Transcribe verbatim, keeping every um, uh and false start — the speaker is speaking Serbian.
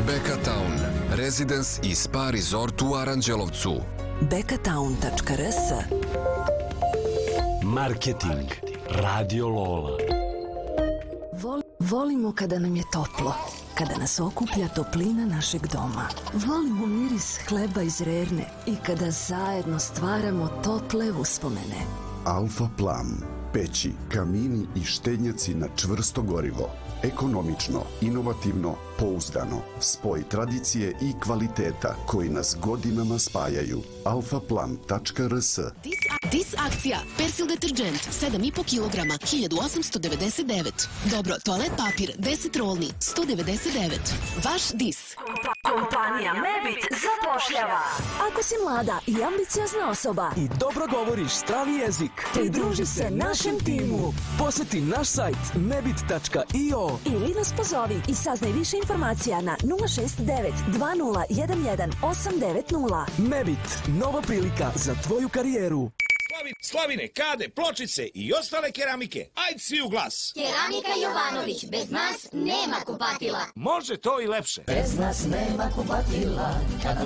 Bekatown, Residence i Spa Resort u Aranđelovcu. bekatown tačka r s. Marketing Radio Lola. Vol, volimo kada nam je toplo, kada nas okuplja toplina našeg doma. Volimo miris hleba iz Rerne i kada zajedno stvaramo tople uspomene. Alfa Plan. Peći, kamini i štednjaci na čvrsto gorivo. Ekonomično, inovativno, pouzdano. Spoj tradicije i kvaliteta koji nas godinama spajaju. alfa plan tačka r s. Dis akcija. Persil deterđent sedam i po kilograma, hiljadu osamsto devedeset devet. Dobro, toalet papir deset rolni, sto devedeset devet. Vaš Dis. Kompanija Mebit zapošljava. Ako si mlada i ambiciozna osoba i dobro govoriš strani jezik, pridruži se našem timu. Posjeti naš sajt mebit tačka i o ili nas pozovi i saznaj više informacija na nula šest devet dva nula jedan jedan osam devet nula. Mebit, nova prilika za tvoju karijeru. Slavine, kade, pločice i ostale keramike. Ajde svi u glas. Keramika Jovanović, bez nas nema kupatila. Može to i lepše. Bez nas nema kupatila.